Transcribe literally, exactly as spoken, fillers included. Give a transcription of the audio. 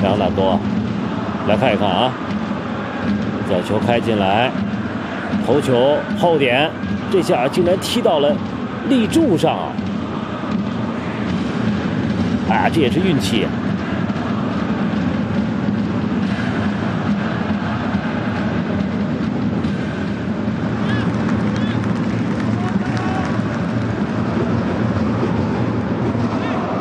强大多。来看一看啊，这球开进来，头球后点，这下竟然踢到了立柱上啊！啊，这也是运气。